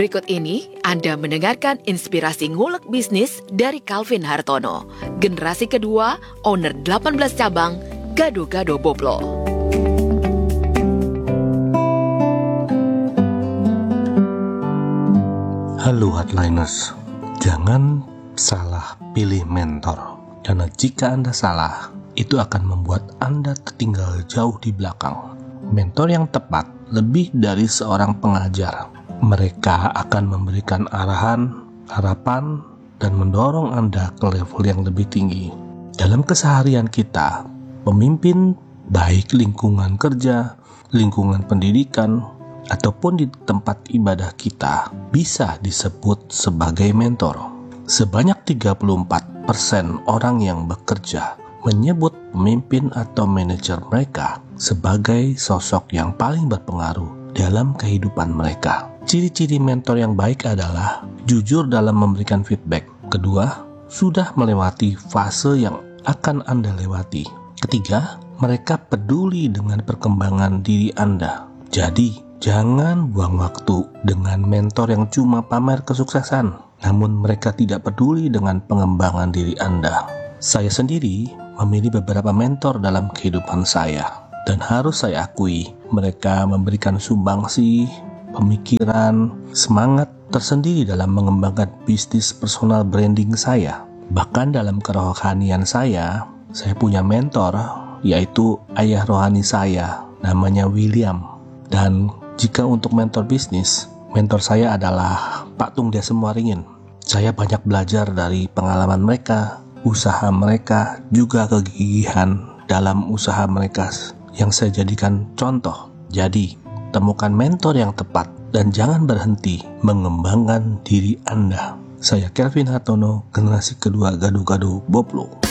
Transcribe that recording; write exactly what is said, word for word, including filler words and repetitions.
Berikut ini Anda mendengarkan inspirasi ngulek bisnis dari Calvin Hartono, generasi kedua, owner delapan belas cabang, Gado-Gado Boplo. Halo Hardliners, jangan salah pilih mentor, karena jika Anda salah, itu akan membuat Anda tertinggal jauh di belakang. Mentor yang tepat lebih dari seorang pengajar. Mereka akan memberikan arahan, harapan, dan mendorong Anda ke level yang lebih tinggi. Dalam keseharian kita, pemimpin baik lingkungan kerja, lingkungan pendidikan, ataupun di tempat ibadah kita bisa disebut sebagai mentor. Sebanyak tiga puluh empat persen orang yang bekerja menyebut pemimpin atau manajer mereka sebagai sosok yang paling berpengaruh dalam kehidupan mereka. Ciri-ciri mentor yang baik adalah jujur dalam memberikan feedback. Kedua, sudah melewati fase yang akan Anda lewati. Ketiga, mereka peduli dengan perkembangan diri Anda. Jadi, jangan buang waktu dengan mentor yang cuma pamer kesuksesan, namun mereka tidak peduli dengan pengembangan diri Anda. Saya sendiri memilih beberapa mentor dalam kehidupan saya, dan harus saya akui, mereka memberikan sumbangsi, pemikiran, semangat tersendiri dalam mengembangkan bisnis personal branding saya. Bahkan dalam kerohanian saya, saya punya mentor, yaitu ayah rohani saya, namanya William. Dan jika untuk mentor bisnis, mentor saya adalah Pak Tung Desem Waringin. Saya banyak belajar dari pengalaman mereka, usaha mereka, juga kegigihan dalam usaha mereka yang saya jadikan contoh. Jadi, temukan mentor yang tepat dan jangan berhenti mengembangkan diri Anda. Saya Calvin Hartono, generasi kedua Gado-Gado Boplo.